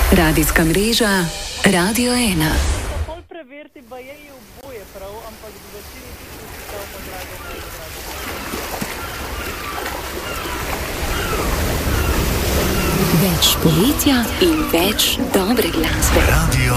Radijska mreža Radio 1. Pol preveriti, pa je oboje prav, ampak v večini tudi stavimo drago na Več poletja in več dobre glasbe. Radio